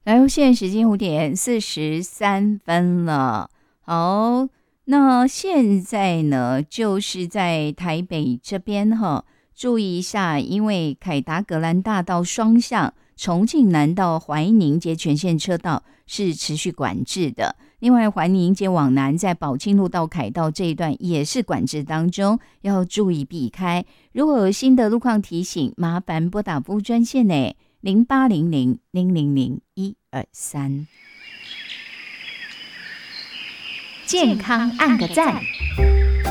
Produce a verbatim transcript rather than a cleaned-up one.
来，现在时间五点四十三分了。好，那现在呢，就是在台北这边哈，注意一下，因为凯达格兰大道双向重庆南到怀宁街全线车道是持续管制的。另外，怀宁街往南在宝庆路到凯道这一段也是管制当中，要注意避开。如果有新的路况提醒，麻烦拨打服务专线呢。零八零零零零零一二三，健康按个赞。